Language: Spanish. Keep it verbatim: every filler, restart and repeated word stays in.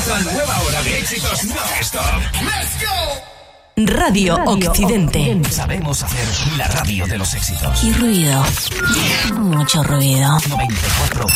Comienza nueva hora de éxitos non-stop. ¡Let's go! Radio, Radio Occidente. Occidente. Sabemos hacer la radio de los éxitos. Y ruido. Mucho ruido. noventa y cuatro